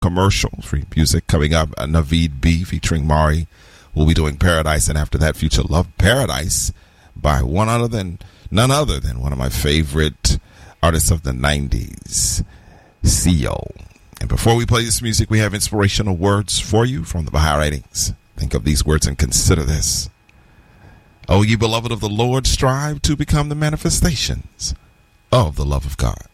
commercial free music coming up. Naveed B featuring Mari will be doing Paradise, and after that, Future Love Paradise by none other than one of my favorite artists of the 90s, Seal. And before we play this music, we have inspirational words for you from the Baha'i Writings. Think of these words and consider this. O ye beloved of the Lord, strive to become the manifestations of the love of God.